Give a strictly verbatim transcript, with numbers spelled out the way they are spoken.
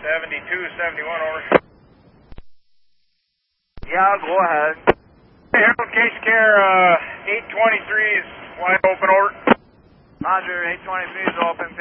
seventy-two seventy-one, over. Yeah, go ahead. Hey, Harold, case care, uh, eight twenty-three is wide open, over. Roger, eight twenty-three is open.